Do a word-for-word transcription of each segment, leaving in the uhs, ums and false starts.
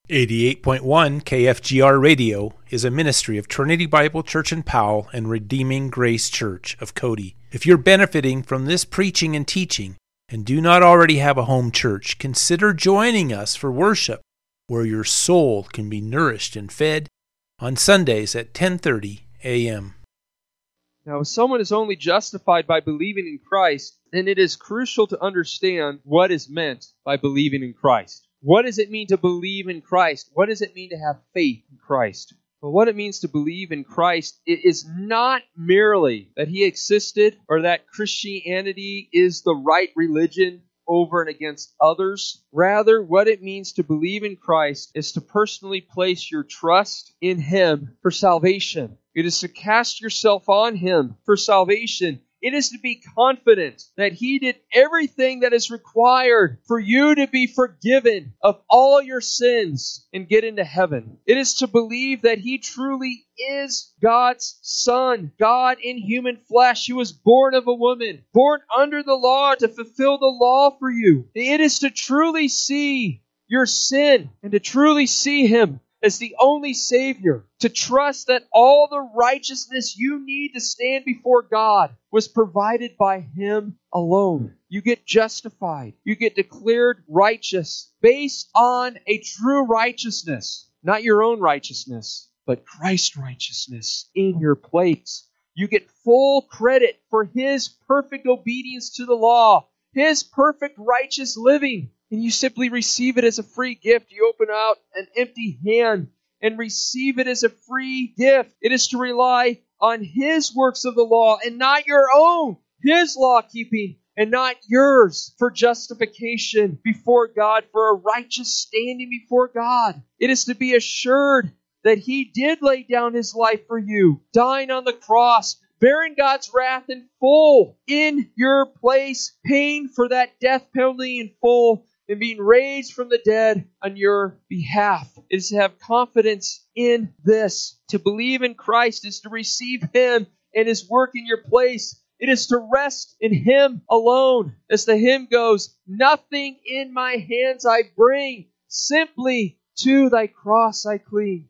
eighty-eight point one K F G R Radio is a ministry of Trinity Bible Church in Powell and Redeeming Grace Church of Cody. If you're benefiting from this preaching and teaching and do not already have a home church, consider joining us for worship, where your soul can be nourished and fed on Sundays at ten thirty a.m. Now, if someone is only justified by believing in Christ, then it is crucial to understand what is meant by believing in Christ. What does it mean to believe in Christ? What does it mean to have faith in Christ? Well, what it means to believe in Christ, it is not merely that He existed or that Christianity is the right religion over and against others. Rather, what it means to believe in Christ is to personally place your trust in Him for salvation. It is to cast yourself on Him for salvation. It is to be confident that He did everything that is required for you to be forgiven of all your sins and get into heaven. It is to believe that He truly is God's Son, God in human flesh, who was born of a woman, born under the law to fulfill the law for you. It is to truly see your sin and to truly see Him as the only Savior, to trust that all the righteousness you need to stand before God was provided by Him alone. You get justified. You get declared righteous based on a true righteousness, not your own righteousness, but Christ's righteousness in your place. You get full credit for His perfect obedience to the law, His perfect righteous living. And you simply receive it as a free gift. You open out an empty hand and receive it as a free gift. It is to rely on His works of the law and not your own. His law keeping and not yours for justification before God, for a righteous standing before God. It is to be assured that He did lay down His life for you, dying on the cross, bearing God's wrath in full in your place, paying for that death penalty in full, and being raised from the dead on your behalf. It is to have confidence in this. To believe in Christ is to receive Him and His work in your place. It is to rest in Him alone. As the hymn goes, nothing in my hands I bring, simply to Thy cross I cling.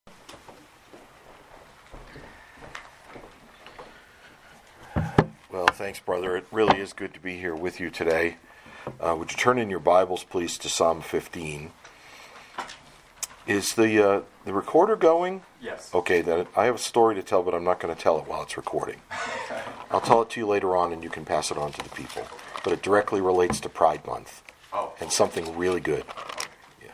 Well, thanks, brother. It really is good to be here with you today. Uh, would you turn in your Bibles, please, to Psalm fifteen? Is the uh, the recorder going? Yes. Okay, then I have a story to tell, but I'm not going to tell it while it's recording. I'll tell it to you later on, and you can pass it on to the people. But it directly relates to Pride Month. Oh. And something really good. Yeah.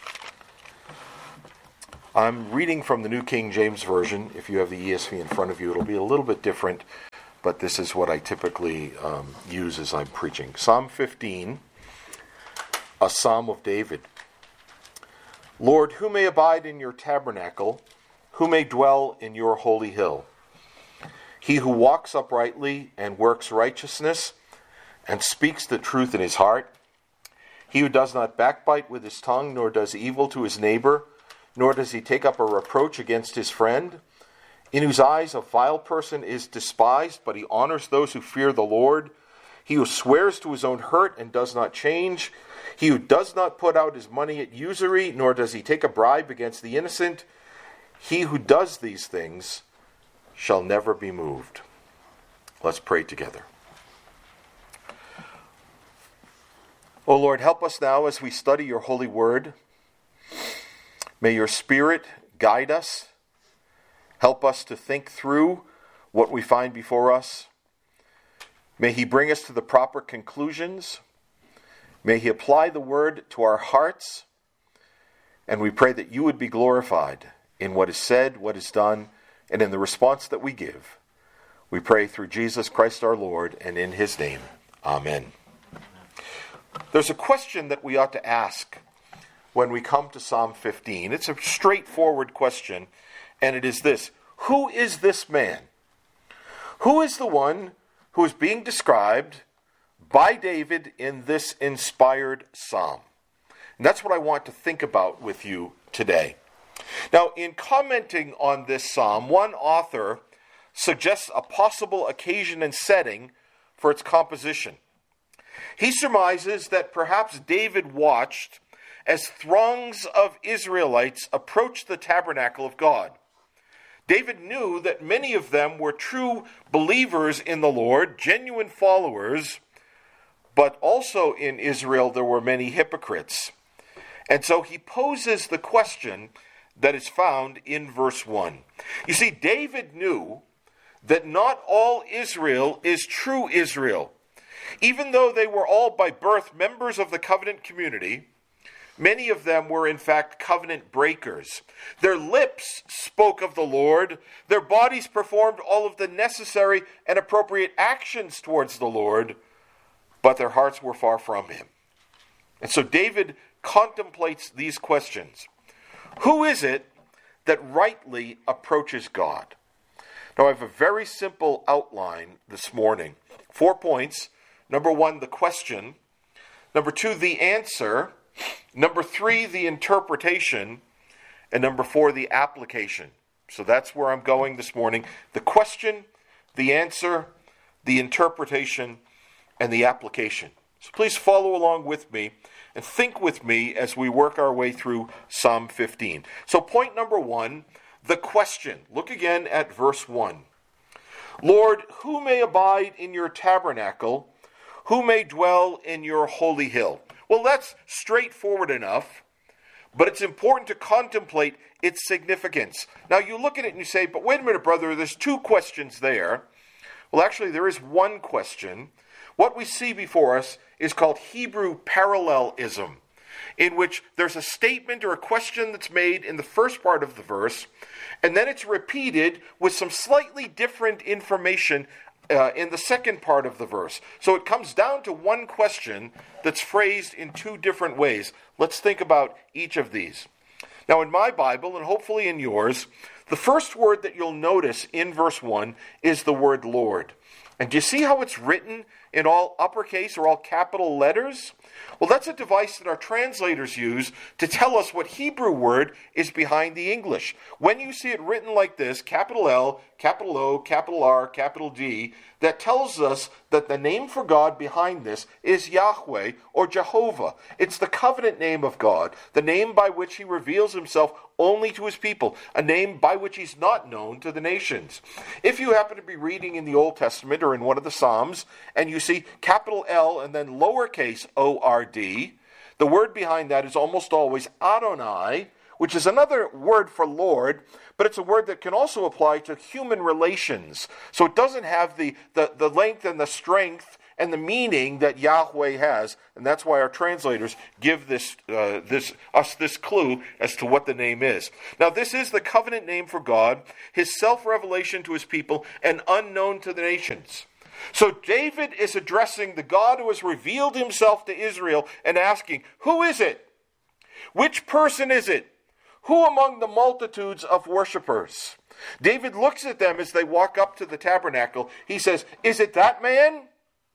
I'm reading from the New King James Version. If you have the E S V in front of you, it'll be a little bit different. But this is what I typically um, use as I'm preaching. Psalm fifteen, a psalm of David. Lord, who may abide in your tabernacle? Who may dwell in your holy hill? He who walks uprightly and works righteousness and speaks the truth in his heart. He who does not backbite with his tongue, nor does evil to his neighbor, nor does he take up a reproach against his friend, in whose eyes a vile person is despised, but he honors those who fear the Lord. He who swears to his own hurt and does not change. He who does not put out his money at usury, nor does he take a bribe against the innocent. He who does these things shall never be moved. Let's pray together. O Lord, help us now as we study your holy word. May your Spirit guide us. Help us to think through what we find before us. May He bring us to the proper conclusions. May He apply the word to our hearts. And we pray that you would be glorified in what is said, what is done, and in the response that we give. We pray through Jesus Christ our Lord, and in His name. Amen. There's a question that we ought to ask when we come to Psalm fifteen. It's a straightforward question. And it is this: who is this man? Who is the one who is being described by David in this inspired psalm? And that's what I want to think about with you today. Now, in commenting on this psalm, one author suggests a possible occasion and setting for its composition. He surmises that perhaps David watched as throngs of Israelites approached the tabernacle of God. David knew that many of them were true believers in the Lord, genuine followers, but also in Israel there were many hypocrites. And so he poses the question that is found in verse one. You see, David knew that not all Israel is true Israel. Even though they were all by birth members of the covenant community, many of them were in fact covenant breakers. Their lips spoke of the Lord. Their bodies performed all of the necessary and appropriate actions towards the Lord, but their hearts were far from him. And so David contemplates these questions. Who is it that rightly approaches God? Now I have a very simple outline this morning. Four points. Number one, the question. Number two, the answer. Number three, the interpretation. And number four, the application. So that's where I'm going this morning. The question, the answer, the interpretation, and the application. So please follow along with me and think with me as we work our way through Psalm fifteen. So point number one, the question. Look again at verse one. Lord, who may abide in your tabernacle? Who may dwell in your holy hill? Well, that's straightforward enough, but it's important to contemplate its significance. Now, you look at it and you say, but wait a minute, brother, there's two questions there. Well, actually, there is one question. What we see before us is called Hebrew parallelism, in which there's a statement or a question that's made in the first part of the verse, and then it's repeated with some slightly different information uh, in the second part of the verse. So it comes down to one question that's phrased in two different ways. Let's think about each of these. Now, in my Bible, and hopefully in yours, the first word that you'll notice in verse one is the word Lord. And do you see how it's written in all uppercase or all capital letters? Well, that's a device that our translators use to tell us what Hebrew word is behind the English. When you see it written like this, capital L, capital O, capital R, capital D, that tells us that the name for God behind this is Yahweh or Jehovah. It's the covenant name of God, the name by which he reveals himself only to his people, a name by which he's not known to the nations. If you happen to be reading in the Old Testament or in one of the Psalms, and you see capital L and then lowercase O R D, the word behind that is almost always Adonai, which is another word for Lord, but it's a word that can also apply to human relations. So it doesn't have the, the, the length and the strength and the meaning that Yahweh has, and that's why our translators give this, uh, this us this clue as to what the name is. Now, this is the covenant name for God, his self-revelation to his people, and unknown to the nations. So David is addressing the God who has revealed himself to Israel and asking, who is it? Which person is it? Who among the multitudes of worshipers? David looks at them as they walk up to the tabernacle. He says, is it that man?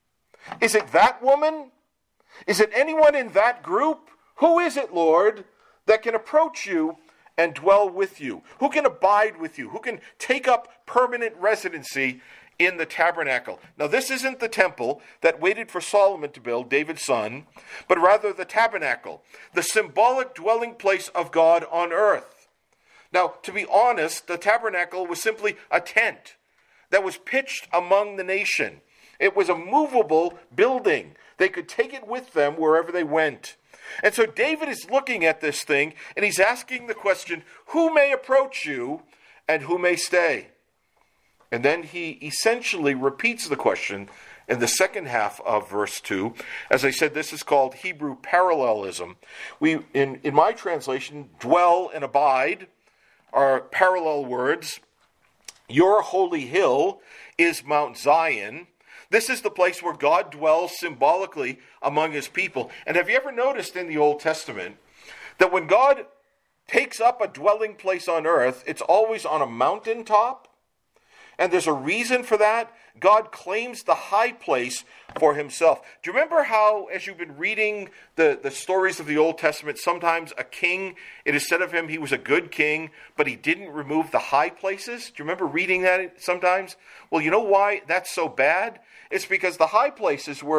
Is it that woman? Is it anyone in that group? Who is it, Lord, that can approach you and dwell with you? Who can abide with you? Who can take up permanent residency in the tabernacle? Now, this isn't the temple that waited for Solomon to build, David's son, but rather the tabernacle, the symbolic dwelling place of God on earth. Now, to be honest, the tabernacle was simply a tent that was pitched among the nation. It was a movable building. They could take it with them wherever they went. And so David is looking at this thing, and he's asking the question, who may approach you and who may stay? And then he essentially repeats the question in the second half of verse two. As I said, this is called Hebrew parallelism. We, in, in my translation, dwell and abide are parallel words. Your holy hill is Mount Zion. This is the place where God dwells symbolically among his people. And have you ever noticed in the Old Testament that when God takes up a dwelling place on earth, it's always on a mountaintop? And there's a reason for that. God claims the high place for himself. Do you remember how, as you've been reading the, the stories of the Old Testament, sometimes a king, it is said of him he was a good king, but he didn't remove the high places? Do you remember reading that sometimes? Well, you know why that's so bad? It's because the high places were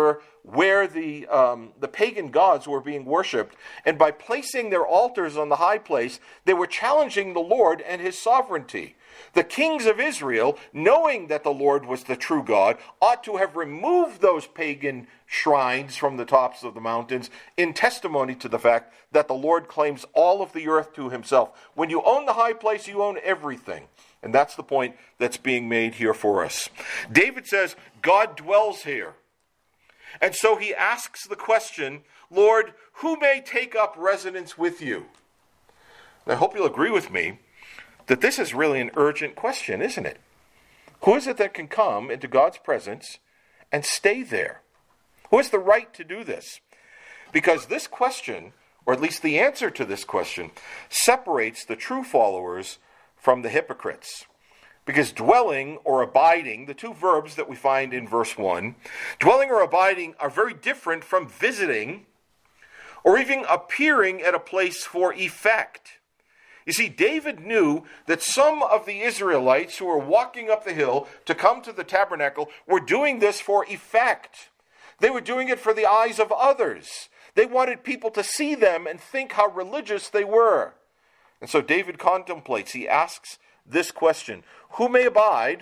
where the um, the pagan gods were being worshipped, and by placing their altars on the high place, they were challenging the Lord and his sovereignty. The kings of Israel, knowing that the Lord was the true God, ought to have removed those pagan shrines from the tops of the mountains in testimony to the fact that the Lord claims all of the earth to himself. When you own the high place, you own everything. And that's the point that's being made here for us. David says, God dwells here. And so he asks the question, Lord, who may take up residence with you? And I hope you'll agree with me that this is really an urgent question, isn't it? Who is it that can come into God's presence and stay there? Who has the right to do this? Because this question, or at least the answer to this question, separates the true followers from the hypocrites. Because dwelling or abiding, the two verbs that we find in verse one, dwelling or abiding are very different from visiting or even appearing at a place for effect. You see, David knew that some of the Israelites who were walking up the hill to come to the tabernacle were doing this for effect. They were doing it for the eyes of others. They wanted people to see them and think how religious they were. And so David contemplates, he asks this question, who may abide,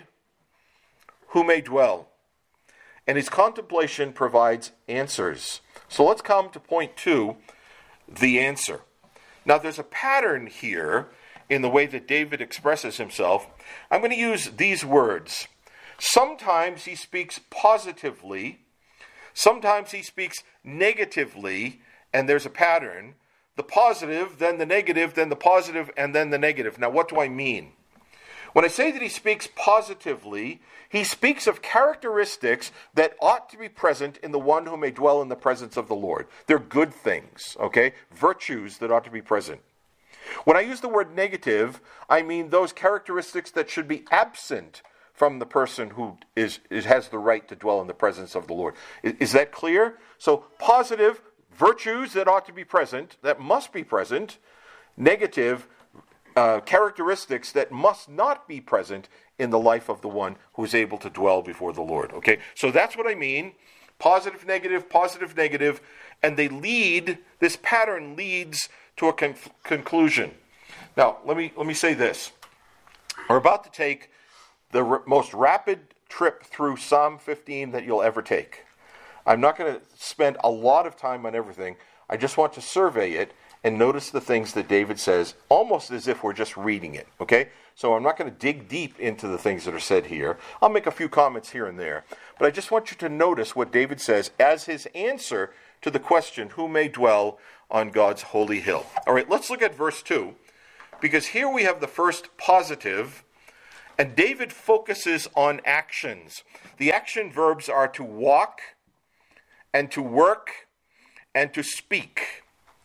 who may dwell? And his contemplation provides answers. So let's come to point two, the answer. Now there's a pattern here in the way that David expresses himself. I'm going to use these words. Sometimes he speaks positively, sometimes he speaks negatively, and there's a pattern. The positive, then the negative, then the positive, and then the negative. Now what do I mean? When I say that he speaks positively, he speaks of characteristics that ought to be present in the one who may dwell in the presence of the Lord. They're good things, okay? Virtues that ought to be present. When I use the word negative, I mean those characteristics that should be absent from the person who is, is has the right to dwell in the presence of the Lord. Is, is that clear? So positive, virtues that ought to be present, that must be present. Negative, Uh, characteristics that must not be present in the life of the one who is able to dwell before the Lord. Okay, so that's what I mean. Positive, negative, positive, negative, and they lead, this pattern leads to a con- conclusion. Now, let me let me say this. We're about to take the r- most rapid trip through Psalm fifteen that you'll ever take. I'm not going to spend a lot of time on everything. I just want to survey it and notice the things that David says, almost as if we're just reading it, okay? So I'm not going to dig deep into the things that are said here. I'll make a few comments here and there. But I just want you to notice what David says as his answer to the question, who may dwell on God's holy hill? All right, let's look at verse two, because here we have the first positive, and David focuses on actions. The action verbs are to walk, and to work, and to speak.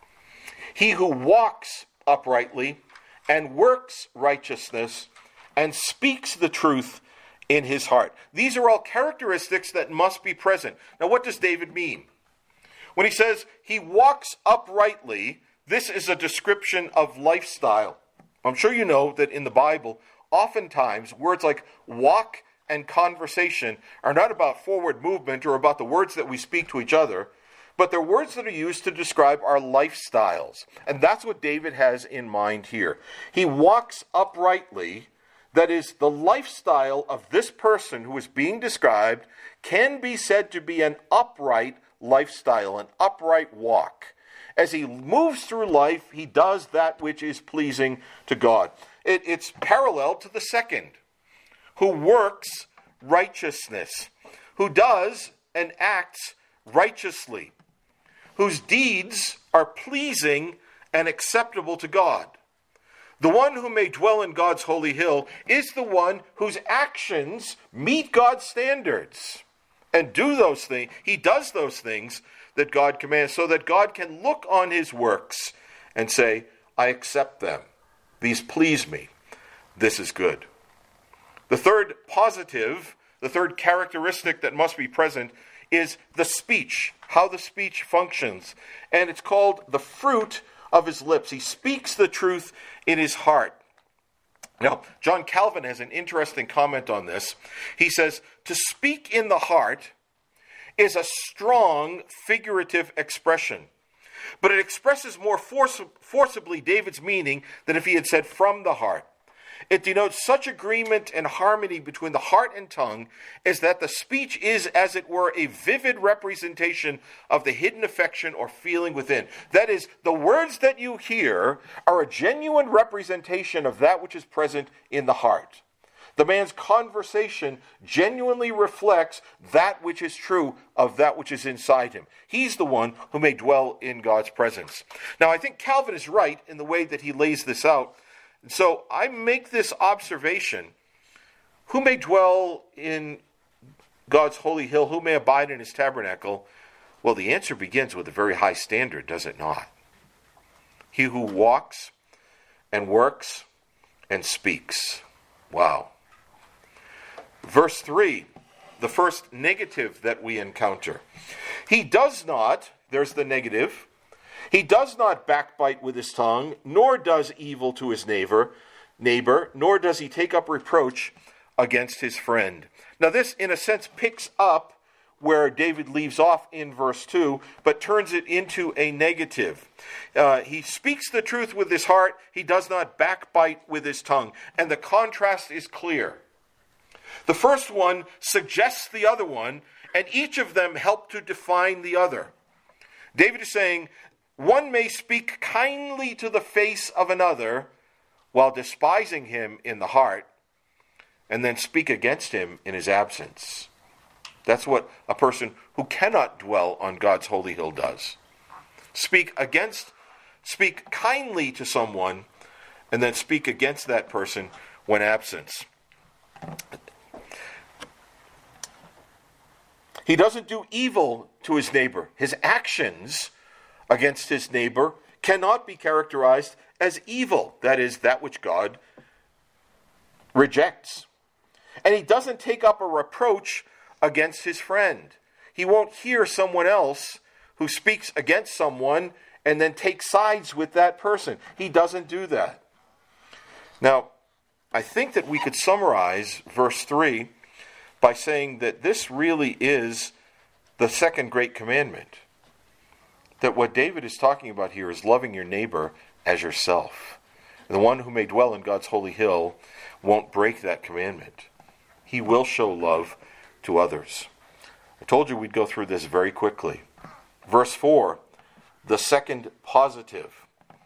He who walks uprightly and works righteousness and speaks the truth in his heart. These are all characteristics that must be present. Now, what does David mean? When he says he walks uprightly, this is a description of lifestyle. I'm sure you know that in the Bible, oftentimes words like walk and conversation are not about forward movement or about the words that we speak to each other, but they're words that are used to describe our lifestyles. And that's what David has in mind here. He walks uprightly, that is, the lifestyle of this person who is being described can be said to be an upright lifestyle, an upright walk. As he moves through life, he does that which is pleasing to God. It, it's parallel to the second, who works righteousness, who does and acts righteously, whose deeds are pleasing and acceptable to God. The one who may dwell in God's holy hill is the one whose actions meet God's standards and do those things. He does those things that God commands so that God can look on his works and say, I accept them. These please me. This is good. The third positive, the third characteristic that must be present is the speech, how the speech functions. And it's called the fruit of his lips. He speaks the truth in his heart. Now, John Calvin has an interesting comment on this. He says, to speak in the heart is a strong figurative expression, but it expresses more force, forcibly David's meaning than if he had said from the heart. It denotes such agreement and harmony between the heart and tongue as that the speech is, as it were, a vivid representation of the hidden affection or feeling within. That is, the words that you hear are a genuine representation of that which is present in the heart. The man's conversation genuinely reflects that which is true of that which is inside him. He's the one who may dwell in God's presence. Now, I think Calvin is right in the way that he lays this out. So I make this observation: who may dwell in God's holy hill? Who may abide in his tabernacle? Well, the answer begins with a very high standard, does it not? He who walks and works and speaks. Wow. Verse three, the first negative that we encounter. He does not, there's the negative, he does not backbite with his tongue, nor does evil to his neighbor, neighbor, nor does he take up reproach against his friend. Now this, in a sense, picks up where David leaves off in verse two, but turns it into a negative. Uh, he speaks the truth with his heart, he does not backbite with his tongue. And the contrast is clear. The first one suggests the other one, and each of them help to define the other. David is saying, one may speak kindly to the face of another while despising him in the heart, and then speak against him in his absence. That's what a person who cannot dwell on God's holy hill does. Speak against, speak kindly to someone, and then speak against that person when absent. He doesn't do evil to his neighbor. His actions against his neighbor cannot be characterized as evil. That is, that which God rejects. And he doesn't take up a reproach against his friend. He won't hear someone else who speaks against someone and then take sides with that person. He doesn't do that. Now, I think that we could summarize verse three by saying that this really is the second great commandment. That what David is talking about here is loving your neighbor as yourself. And the one who may dwell in God's holy hill won't break that commandment. He will show love to others. I told you we'd go through this very quickly. Verse four, the second positive.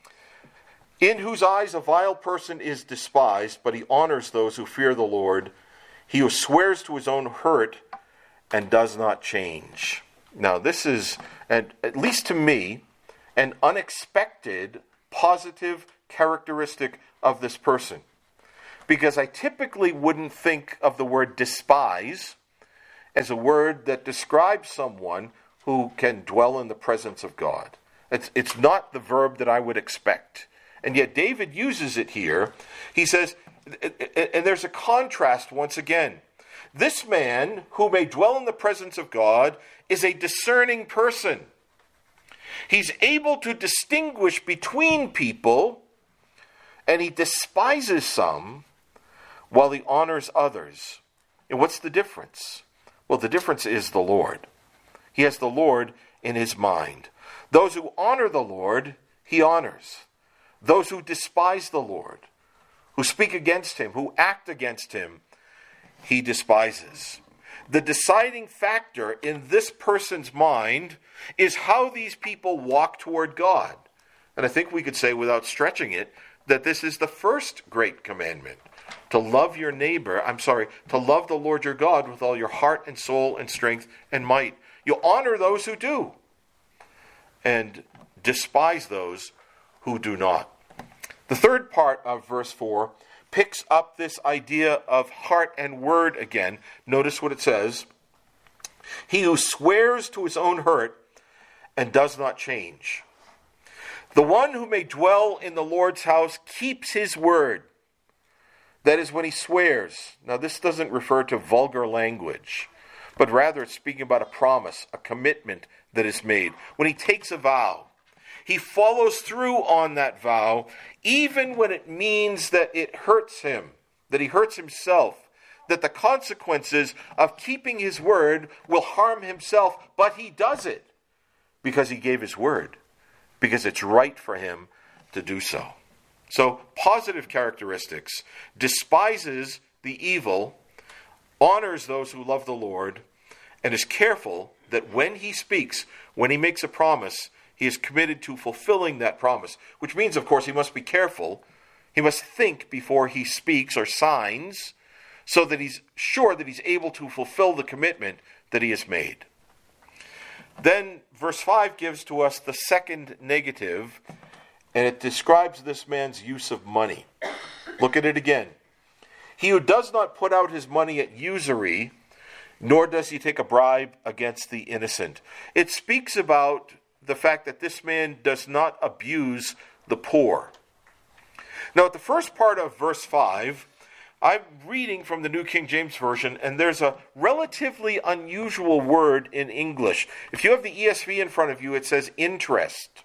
In whose eyes a vile person is despised, but he honors those who fear the Lord. He who swears to his own hurt and does not change. Now this is, and at least to me, an unexpected positive characteristic of this person. Because I typically wouldn't think of the word despise as a word that describes someone who can dwell in the presence of God. It's, it's not the verb that I would expect. And yet David uses it here. He says, and there's a contrast once again. This man who may dwell in the presence of God is a discerning person. He's able to distinguish between people, and he despises some while he honors others. And what's the difference? Well, the difference is the Lord. He has the Lord in his mind. Those who honor the Lord, he honors. Those who despise the Lord, who speak against him, who act against him, he despises. The deciding factor in this person's mind is how these people walk toward God. And I think we could say, without stretching it, that this is the first great commandment. To love your neighbor, I'm sorry, to love the Lord your God with all your heart and soul and strength and might. You honor those who do, and despise those who do not. The third part of verse four picks up this idea of heart and word again. Notice what it says. He who swears to his own hurt and does not change. The one who may dwell in the Lord's house keeps his word. That is when he swears. Now this doesn't refer to vulgar language, but rather it's speaking about a promise, a commitment that is made. When he takes a vow, he follows through on that vow, even when it means that it hurts him, that he hurts himself, that the consequences of keeping his word will harm himself, but he does it because he gave his word, because it's right for him to do so. So, positive characteristics: despises the evil, honors those who love the Lord, and is careful that when he speaks, when he makes a promise, he is committed to fulfilling that promise. Which means, of course, he must be careful. He must think before he speaks or signs, so that he's sure that he's able to fulfill the commitment that he has made. Then verse five gives to us the second negative, and it describes this man's use of money. Look at it again. He who does not put out his money at usury, nor does he take a bribe against the innocent. It speaks about the fact that this man does not abuse the poor. Now, at the first part of verse five, I'm reading from the New King James Version, and there's a relatively unusual word in English. If you have the E S V in front of you, it says interest.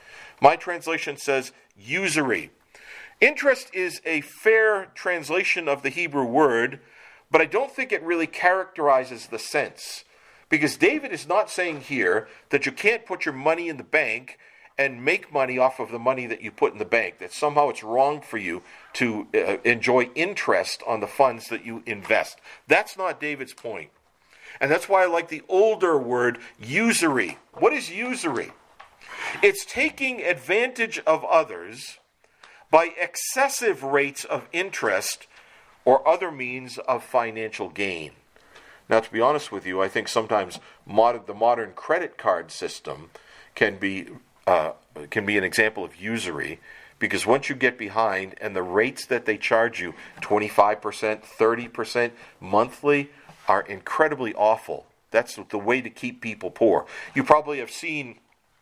My translation says usury. Interest is a fair translation of the Hebrew word, but I don't think it really characterizes the sense. Because David is not saying here that you can't put your money in the bank and make money off of the money that you put in the bank, that somehow it's wrong for you to uh, enjoy interest on the funds that you invest. That's not David's point. And that's why I like the older word, usury. What is usury? It's taking advantage of others by excessive rates of interest or other means of financial gain. Now, to be honest with you, I think sometimes modern, the modern credit card system can be uh, can be an example of usury, because once you get behind and the rates that they charge you, twenty-five percent, thirty percent monthly, are incredibly awful. That's the way to keep people poor. You probably have seen,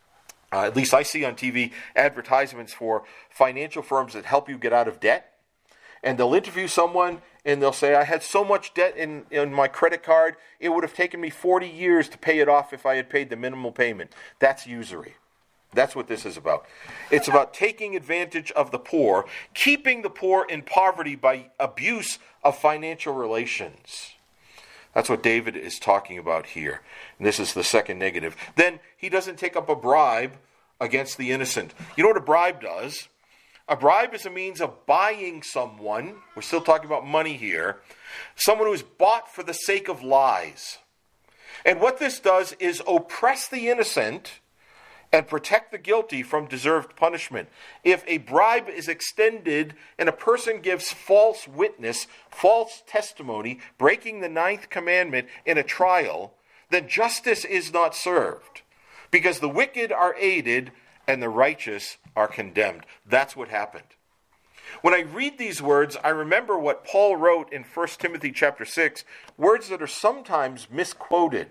uh, at least I see on T V, advertisements for financial firms that help you get out of debt. And they'll interview someone and they'll say, I had so much debt in, in my credit card, it would have taken me forty years to pay it off if I had paid the minimal payment. That's usury. That's what this is about. It's about taking advantage of the poor, keeping the poor in poverty by abuse of financial relations. That's what David is talking about here. And this is the second negative. Then he doesn't take up a bribe against the innocent. You know what a bribe does? A bribe is a means of buying someone, we're still talking about money here, someone who is bought for the sake of lies. And what this does is oppress the innocent and protect the guilty from deserved punishment. If a bribe is extended and a person gives false witness, false testimony, breaking the ninth commandment in a trial, then justice is not served, because the wicked are aided and the righteous are condemned. That's what happened. When I read these words, I remember what Paul wrote in First Timothy chapter six, words that are sometimes misquoted.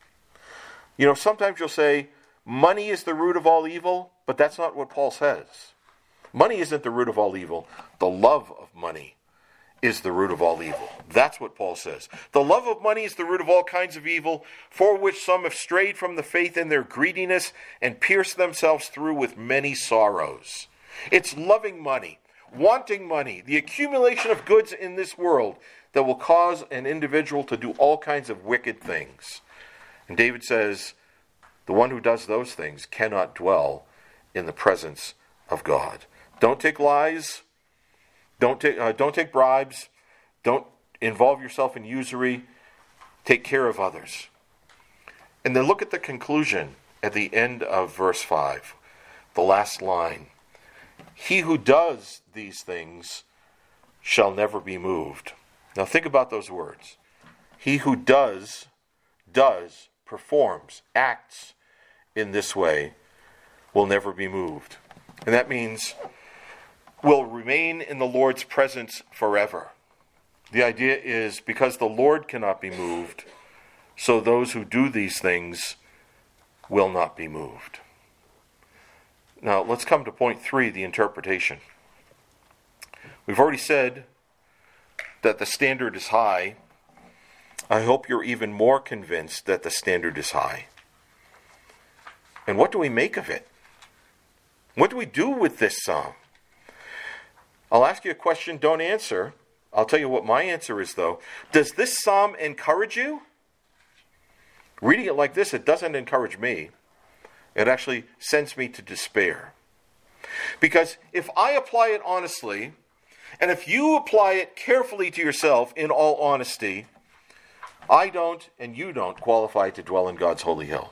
You know, sometimes you'll say, money is the root of all evil, but that's not what Paul says. Money isn't the root of all evil. The love of money is the root of all evil. That's what Paul says. The love of money is the root of all kinds of evil, for which some have strayed from the faith in their greediness and pierced themselves through with many sorrows. It's loving money, wanting money, the accumulation of goods in this world that will cause an individual to do all kinds of wicked things. And David says, the one who does those things cannot dwell in the presence of God. Don't take lies. Don't take, uh, don't take bribes. Don't involve yourself in usury. Take care of others. And then look at the conclusion at the end of verse five, the last line. He who does these things shall never be moved. Now think about those words. He who does, does, performs, acts in this way will never be moved. And that means will remain in the Lord's presence forever. The idea is because the Lord cannot be moved, so those who do these things will not be moved. Now let's come to point three, the interpretation. We've already said that the standard is high. I hope you're even more convinced that the standard is high. And what do we make of it? What do we do with this psalm? I'll ask you a question, don't answer. I'll tell you what my answer is, though. Does this psalm encourage you? Reading it like this, it doesn't encourage me. It actually sends me to despair. Because if I apply it honestly, and if you apply it carefully to yourself in all honesty, I don't and you don't qualify to dwell in God's holy hill.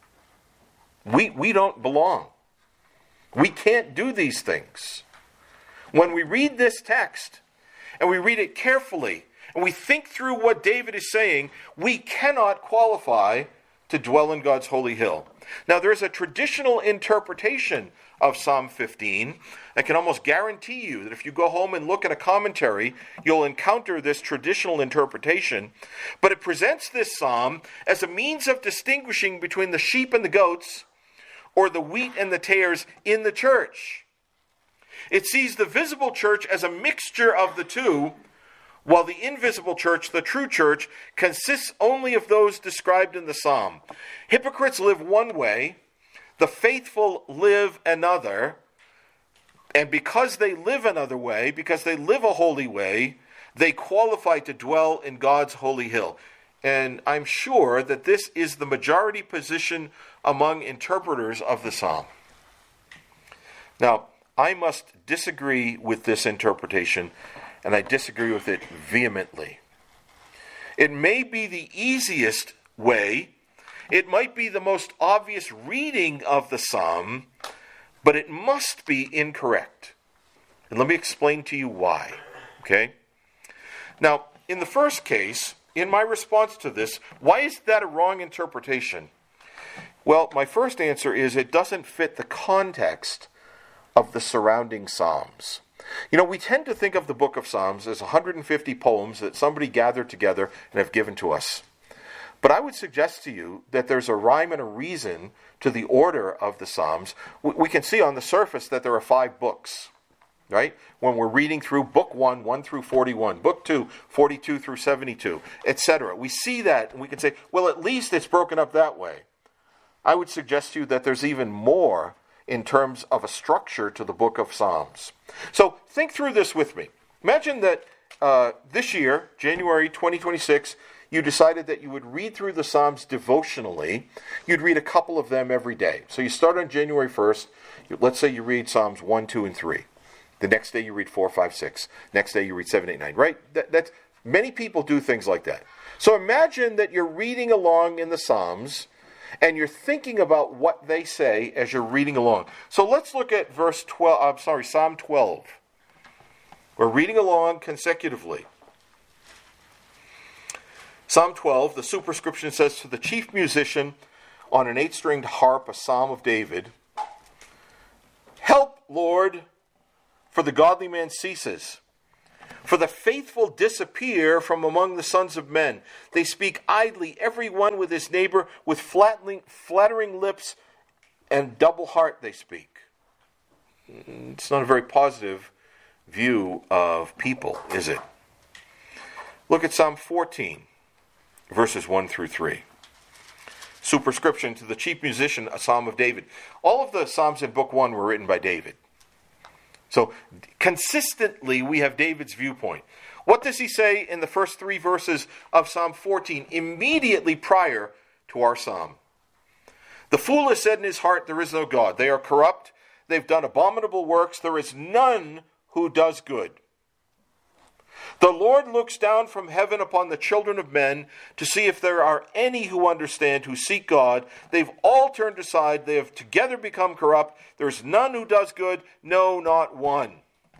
We, we don't belong. We can't do these things. When we read this text, and we read it carefully, and we think through what David is saying, we cannot qualify to dwell in God's holy hill. Now, there's a traditional interpretation of Psalm fifteen. I can almost guarantee you that if you go home and look at a commentary, you'll encounter this traditional interpretation. But it presents this psalm as a means of distinguishing between the sheep and the goats, or the wheat and the tares in the church. It sees the visible church as a mixture of the two, while the invisible church, the true church, consists only of those described in the psalm. Hypocrites live one way, the faithful live another, and because they live another way, because they live a holy way, they qualify to dwell in God's holy hill. And I'm sure that this is the majority position among interpreters of the psalm. Now, I must disagree with this interpretation, and I disagree with it vehemently. It may be the easiest way, it might be the most obvious reading of the psalm, but it must be incorrect. And let me explain to you why. Okay? Now, in the first case, in my response to this, why is that a wrong interpretation? Well, my first answer is it doesn't fit the context of the surrounding psalms. You know, we tend to think of the book of Psalms as one hundred fifty poems that somebody gathered together and have given to us. But I would suggest to you that there's a rhyme and a reason to the order of the Psalms. We can see on the surface that there are five books, right? When we're reading through book one, one through forty-one, book two, forty-two through seventy-two, et cetera. We see that and we can say, well, at least it's broken up that way. I would suggest to you that there's even more in terms of a structure to the book of Psalms. So think through this with me. Imagine that uh, this year, January twenty twenty-six, you decided that you would read through the Psalms devotionally. You'd read a couple of them every day. So you start on January first. Let's say you read Psalms one, two, and three. The next day you read four, five, six. Next day you read seven, eight, nine. Right? That, that's, many people do things like that. So imagine that you're reading along in the Psalms, and you're thinking about what they say as you're reading along. So let's look at verse twelve. I'm sorry, Psalm twelve. We're reading along consecutively. Psalm twelve, the superscription says, to the chief musician on an eight-stringed harp, a psalm of David. Help, Lord, for the godly man ceases. For the faithful disappear from among the sons of men. They speak idly, every one with his neighbor, with flattering, flattering lips and double heart they speak. It's not a very positive view of people, is it? Look at Psalm fourteen, verses one through three. Superscription to the chief musician, a psalm of David. All of the psalms in book one were written by David. So, consistently, we have David's viewpoint. What does he say in the first three verses of Psalm fourteen, immediately prior to our psalm? The fool has said in his heart, there is no God. They are corrupt. They've done abominable works. There is none who does good. The Lord looks down from heaven upon the children of men to see if there are any who understand, who seek God. They've all turned aside. They have together become corrupt. There's none who does good, no, not one.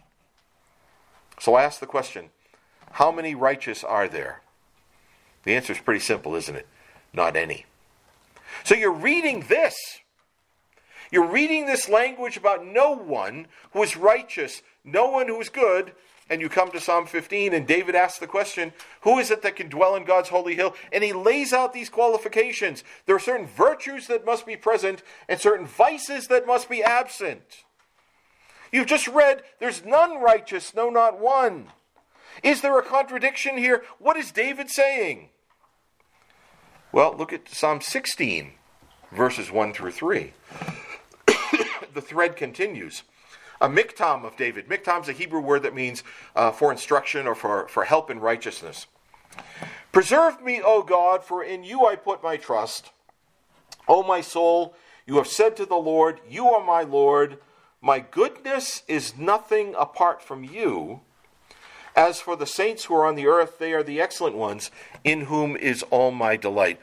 So I ask the question, how many righteous are there? The answer is pretty simple, isn't it? Not any. So you're reading this. You're reading this language about no one who is righteous, no one who is good. And you come to Psalm fifteen, and David asks the question, who is it that can dwell in God's holy hill? And he lays out these qualifications. There are certain virtues that must be present, and certain vices that must be absent. You've just read, there's none righteous, no, not one. Is there a contradiction here? What is David saying? Well, look at Psalm sixteen, verses one through three. The thread continues. A miktam of David. Miktam is a Hebrew word that means uh, for instruction or for, for help in righteousness. Preserve me, O God, for in you I put my trust. O my soul, you have said to the Lord, you are my Lord. My goodness is nothing apart from you. As for the saints who are on the earth, they are the excellent ones, in whom is all my delight.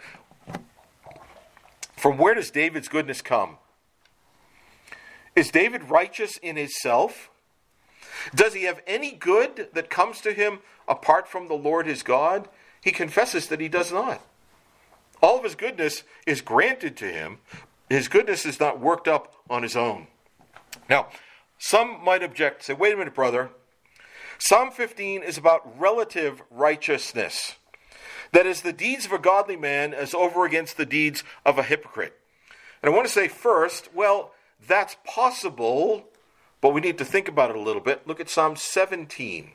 From where does David's goodness come? Is David righteous in himself? Does he have any good that comes to him apart from the Lord his God? He confesses that he does not. All of his goodness is granted to him. His goodness is not worked up on his own. Now, some might object, say, wait a minute, brother. Psalm fifteen is about relative righteousness. That is, the deeds of a godly man as over against the deeds of a hypocrite. And I want to say first, well, that's possible, but we need to think about it a little bit. Look at Psalm seventeen.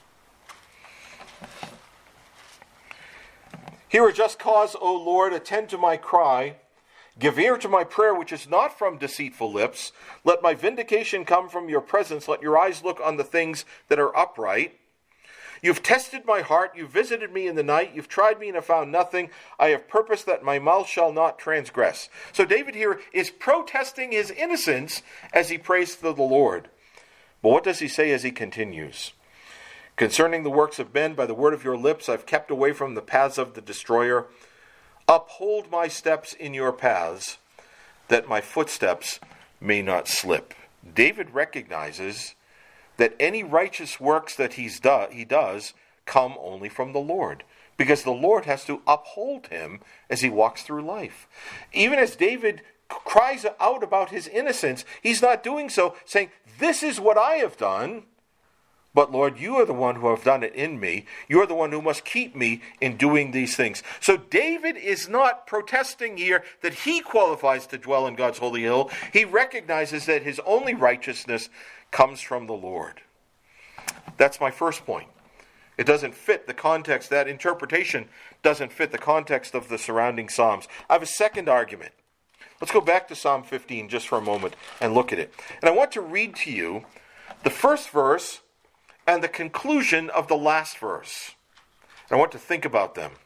Hear a just cause, O Lord, attend to my cry. Give ear to my prayer, which is not from deceitful lips. Let my vindication come from your presence. Let your eyes look on the things that are upright. You've tested my heart. You've visited me in the night. You've tried me and have found nothing. I have purposed that my mouth shall not transgress. So David here is protesting his innocence as he prays to the Lord. But what does he say as he continues? Concerning the works of men, by the word of your lips, I've kept away from the paths of the destroyer. Uphold my steps in your paths, that my footsteps may not slip. David recognizes that any righteous works that he's do, he does come only from the Lord, because the Lord has to uphold him as he walks through life. Even as David cries out about his innocence, he's not doing so saying, this is what I have done, but Lord, you are the one who have done it in me. You are the one who must keep me in doing these things. So David is not protesting here that he qualifies to dwell in God's holy hill. He recognizes that his only righteousness comes from the Lord. That's my first point. It doesn't fit the context. That interpretation doesn't fit the context of the surrounding Psalms. I have a second argument. Let's go back to Psalm fifteen just for a moment and look at it. And I want to read to you the first verse and the conclusion of the last verse. I want to think about them.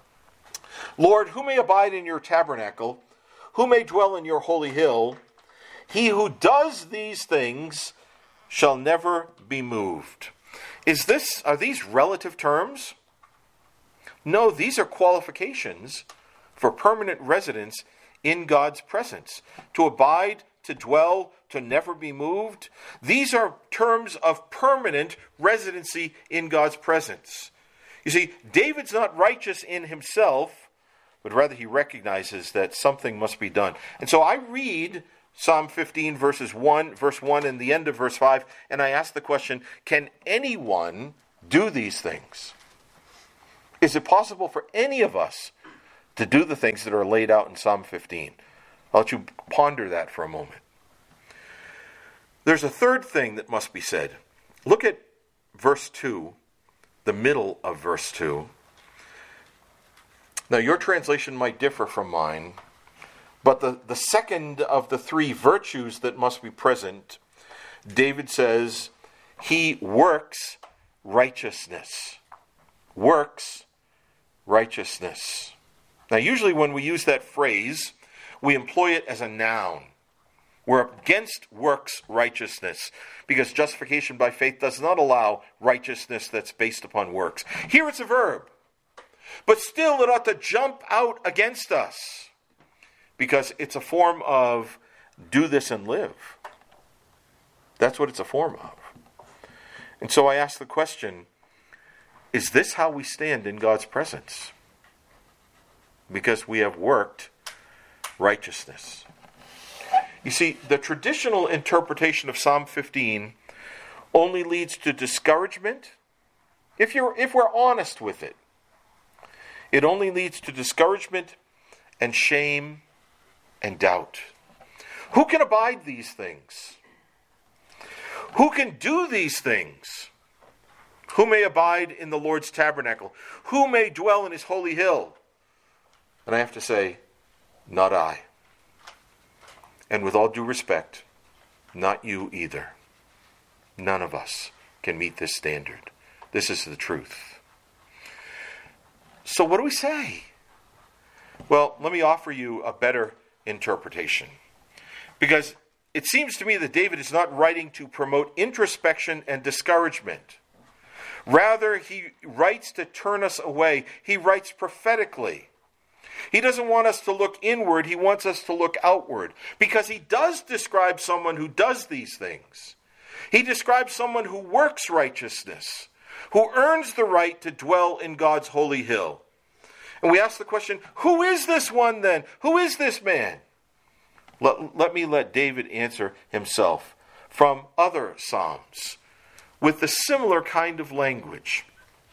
Lord, who may abide in your tabernacle? Who may dwell in your holy hill? He who does these things shall never be moved. Is this, are these relative terms? No, these are qualifications for permanent residence in God's presence. To abide, to dwell, to never be moved. These are terms of permanent residency in God's presence. You see, David's not righteous in himself, but rather he recognizes that something must be done. And so I read Psalm fifteen, verses one, verse one, and the end of verse five, and I ask the question, can anyone do these things? Is it possible for any of us to do the things that are laid out in Psalm fifteen? I'll let you ponder that for a moment. There's a third thing that must be said. Look at verse two, the middle of verse two. Now, your translation might differ from mine, but the, the second of the three virtues that must be present, David says, he works righteousness. Works righteousness. Now, usually when we use that phrase, we employ it as a noun. We're against works righteousness because justification by faith does not allow righteousness that's based upon works. Here it's a verb, but still it ought to jump out against us because it's a form of do this and live. That's what it's a form of. And so I ask the question, is this how we stand in God's presence? Because we have worked righteousness. You see, the traditional interpretation of Psalm fifteen only leads to discouragement. If you're, if we're honest with it, it only leads to discouragement and shame and doubt. Who can abide these things? Who can do these things? Who may abide in the Lord's tabernacle? Who may dwell in his holy hill? And I have to say, not I. And with all due respect, not you either. None of us can meet this standard. This is the truth. So what do we say? Well, let me offer you a better interpretation. Because it seems to me that David is not writing to promote introspection and discouragement. Rather, he writes to turn us away. He writes prophetically. He doesn't want us to look inward. He wants us to look outward. Because he does describe someone who does these things. He describes someone who works righteousness, who earns the right to dwell in God's holy hill. And we ask the question, who is this one then? Who is this man? Let, let me let David answer himself from other Psalms with the similar kind of language.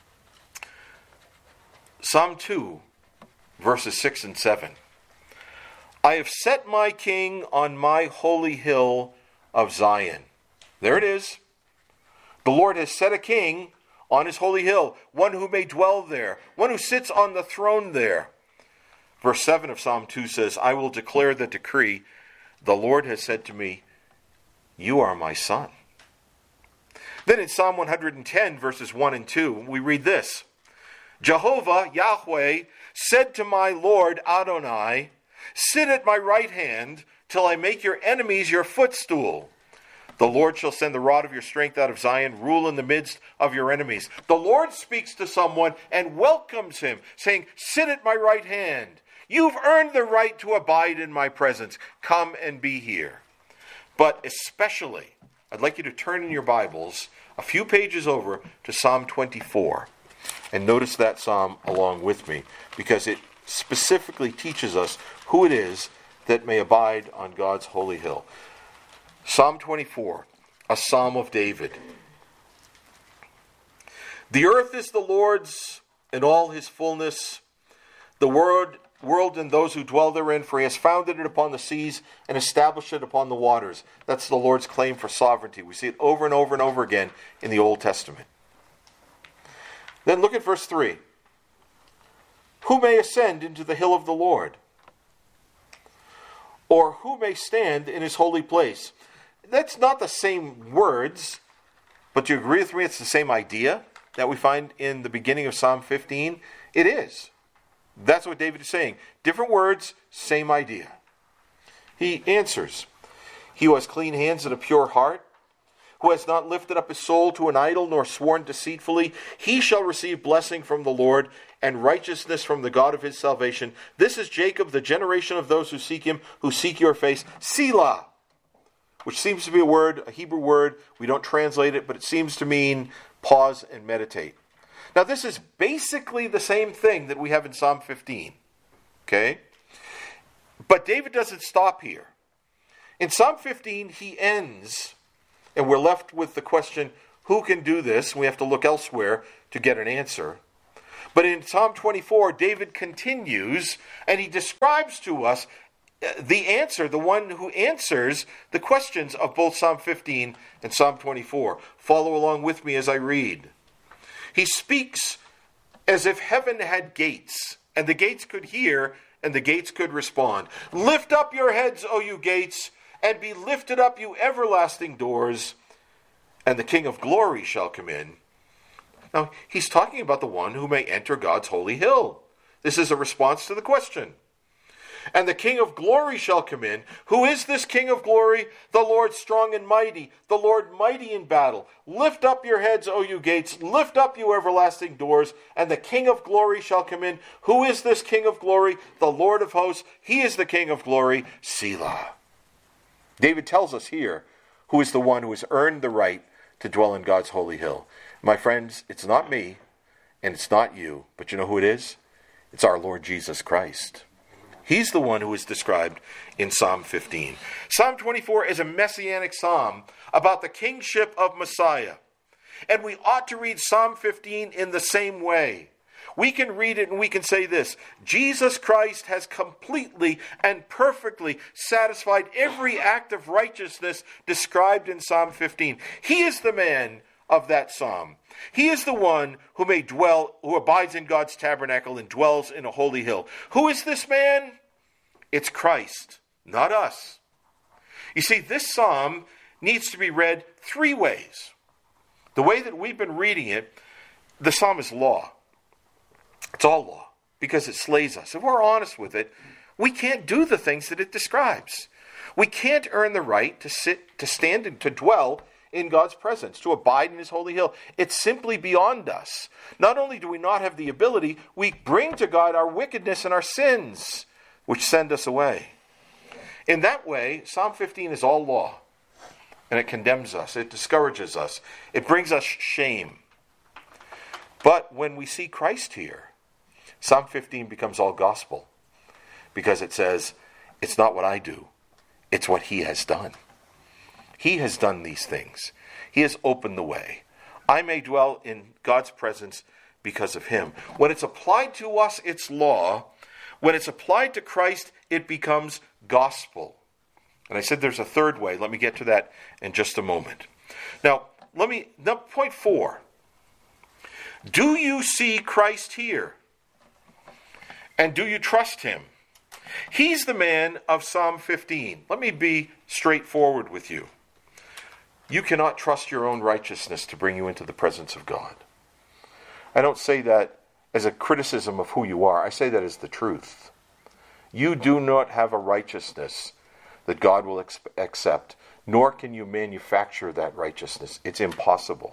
Psalm two, verses six and seven. I have set my king on my holy hill of Zion. There it is. The Lord has set a king on his holy hill, one who may dwell there, one who sits on the throne there. Verse seven of Psalm two says, I will declare the decree. The Lord has said to me, you are my son. Then in Psalm one hundred ten, verses one and two, we read this. Jehovah, Yahweh, said to my Lord Adonai, sit at my right hand till I make your enemies your footstool. The Lord shall send the rod of your strength out of Zion, rule in the midst of your enemies. The Lord speaks to someone and welcomes him, saying, sit at my right hand. You've earned the right to abide in my presence. Come and be here. But especially, I'd like you to turn in your Bibles a few pages over to Psalm twenty-four. And notice that psalm along with me, because it specifically teaches us who it is that may abide on God's holy hill. Psalm twenty-four, a psalm of David. The earth is the Lord's and all his fullness, the world, world and those who dwell therein, for he has founded it upon the seas and established it upon the waters. That's the Lord's claim for sovereignty. We see it over and over and over again in the Old Testament. Then look at verse three. Who may ascend into the hill of the Lord? Or who may stand in his holy place? That's not the same words, but do you agree with me it's the same idea that we find in the beginning of Psalm fifteen? It is. That's what David is saying. Different words, same idea. He answers, he who has clean hands and a pure heart, who has not lifted up his soul to an idol nor sworn deceitfully, he shall receive blessing from the Lord and righteousness from the God of his salvation. This is Jacob, the generation of those who seek him, who seek your face. Selah, which seems to be a word, a Hebrew word. We don't translate it, but it seems to mean pause and meditate. Now this is basically the same thing that we have in Psalm fifteen. Okay? But David doesn't stop here. In Psalm fifteen, he ends, and we're left with the question, who can do this? We have to look elsewhere to get an answer. But in Psalm twenty-four, David continues, and he describes to us the answer, the one who answers the questions of both Psalm fifteen and Psalm twenty-four. Follow along with me as I read. He speaks as if heaven had gates, and the gates could hear, and the gates could respond. Lift up your heads, O you gates, and be lifted up, you everlasting doors, and the King of glory shall come in. Now, he's talking about the one who may enter God's holy hill. This is a response to the question. And the King of glory shall come in. Who is this King of glory? The Lord strong and mighty, the Lord mighty in battle. Lift up your heads, O you gates. Lift up, you everlasting doors, and the King of glory shall come in. Who is this King of glory? The Lord of hosts. He is the King of glory. Selah. David tells us here who is the one who has earned the right to dwell in God's holy hill. My friends, it's not me, and it's not you, but you know who it is? It's our Lord Jesus Christ. He's the one who is described in Psalm fifteen. Psalm twenty-four is a messianic psalm about the kingship of Messiah. And we ought to read Psalm fifteen in the same way. We can read it and we can say this: Jesus Christ has completely and perfectly satisfied every act of righteousness described in Psalm fifteen. He is the man of that psalm. He is the one who may dwell, who abides in God's tabernacle and dwells in a holy hill. Who is this man? It's Christ, not us. You see, this psalm needs to be read three ways. The way that we've been reading it, the psalm is law. It's all law, because it slays us. If we're honest with it, we can't do the things that it describes. We can't earn the right to sit, to stand, and to dwell in God's presence, to abide in his holy hill. It's simply beyond us. Not only do we not have the ability, we bring to God our wickedness and our sins, which send us away. In that way, Psalm fifteen is all law, and it condemns us, it discourages us, it brings us shame. But when we see Christ here, Psalm fifteen becomes all gospel, because it says, it's not what I do, it's what he has done. He has done these things. He has opened the way. I may dwell in God's presence because of him. When it's applied to us, it's law. When it's applied to Christ, it becomes gospel. And I said there's a third way. Let me get to that in just a moment. Now, let me, now point four. Do you see Christ here? And do you trust him? He's the man of Psalm fifteen. Let me be straightforward with you. You cannot trust your own righteousness to bring you into the presence of God. I don't say that as a criticism of who you are. I say that as the truth. You do not have a righteousness that God will ex- accept, nor can you manufacture that righteousness. It's impossible.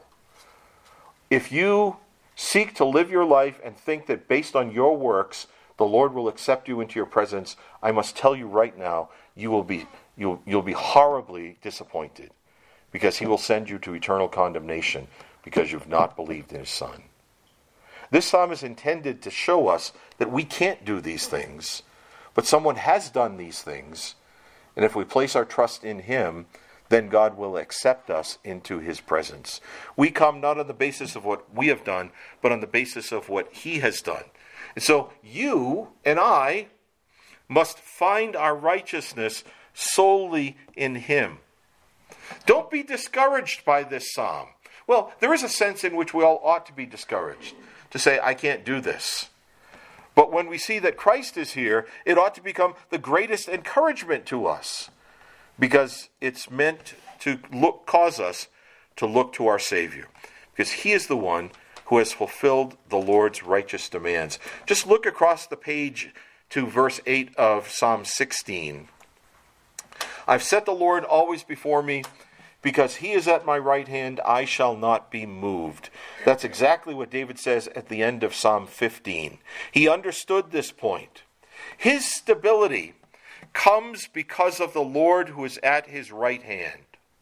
If you seek to live your life and think that based on your works, the Lord will accept you into your presence, I must tell you right now, you will be you'll, you'll be horribly disappointed, because he will send you to eternal condemnation because you've not believed in his Son. This psalm is intended to show us that we can't do these things, but someone has done these things, and if we place our trust in him, then God will accept us into his presence. We come not on the basis of what we have done, but on the basis of what he has done. And so you and I must find our righteousness solely in him. Don't be discouraged by this psalm. Well, there is a sense in which we all ought to be discouraged, to say, I can't do this. But when we see that Christ is here, it ought to become the greatest encouragement to us, because it's meant to look, cause us to look to our Savior, because he is the one who has fulfilled the Lord's righteous demands. Just look across the page to verse eight of Psalm sixteen. I've set the Lord always before me, because he is at my right hand, I shall not be moved. That's exactly what David says at the end of Psalm fifteen. He understood this point. His stability comes because of the Lord who is at his right hand.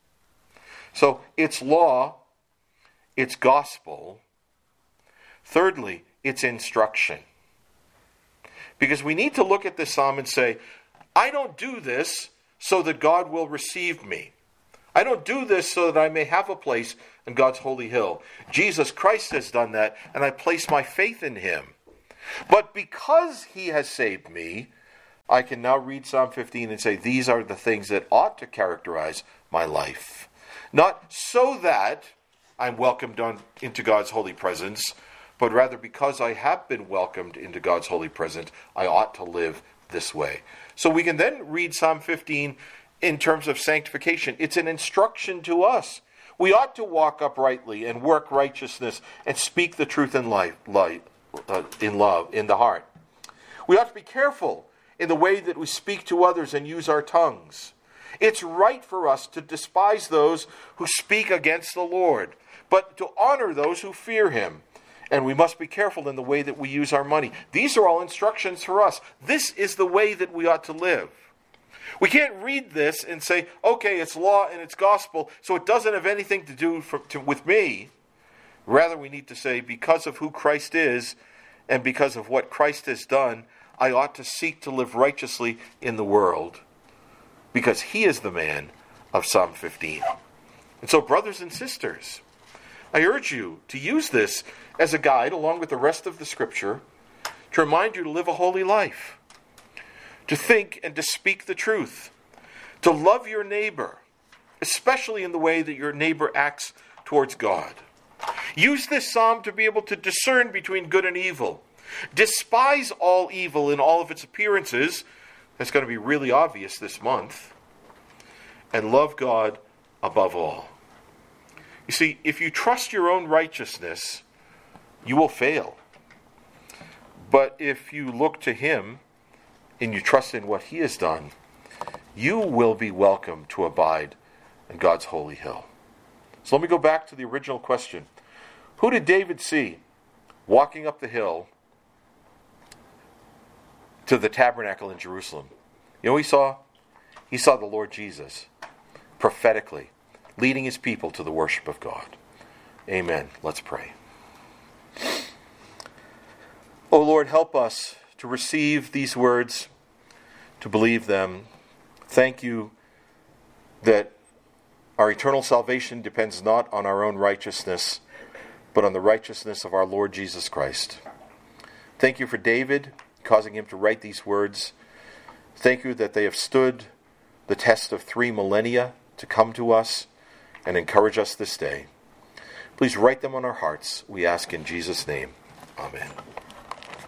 So it's law, it's gospel. Thirdly, it's instruction. Because we need to look at this psalm and say, I don't do this so that God will receive me. I don't do this so that I may have a place in God's holy hill. Jesus Christ has done that, and I place my faith in him. But because he has saved me, I can now read Psalm fifteen and say, these are the things that ought to characterize my life. Not so that I'm welcomed on, into God's holy presence, but rather because I have been welcomed into God's holy presence, I ought to live this way. So we can then read Psalm fifteen in terms of sanctification. It's an instruction to us. We ought to walk uprightly and work righteousness and speak the truth in life, life uh, in love, in the heart. We ought to be careful in the way that we speak to others and use our tongues. It's right for us to despise those who speak against the Lord, but to honor those who fear him. And we must be careful in the way that we use our money. These are all instructions for us. This is the way that we ought to live. We can't read this and say, okay, it's law and it's gospel, so it doesn't have anything to do for, to, with me. Rather, we need to say, because of who Christ is and because of what Christ has done, I ought to seek to live righteously in the world, because he is the man of Psalm fifteen. And so, brothers and sisters, I urge you to use this as a guide, along with the rest of the Scripture, to remind you to live a holy life, to think and to speak the truth, to love your neighbor, especially in the way that your neighbor acts towards God. Use this psalm to be able to discern between good and evil. Despise all evil in all of its appearances. That's going to be really obvious this month. And love God above all. You see, if you trust your own righteousness, you will fail. But if you look to him and you trust in what he has done, you will be welcome to abide in God's holy hill. So let me go back to the original question. Who did David see walking up the hill to the tabernacle in Jerusalem? You know what he saw? He saw the Lord Jesus, prophetically, leading his people to the worship of God. Amen. Let's pray. O Lord, help us to receive these words, to believe them. Thank you that our eternal salvation depends not on our own righteousness, but on the righteousness of our Lord Jesus Christ. Thank you for David, causing him to write these words. Thank you that they have stood the test of three millennia to come to us and encourage us this day. Please write them on our hearts, we ask in Jesus' name. Amen.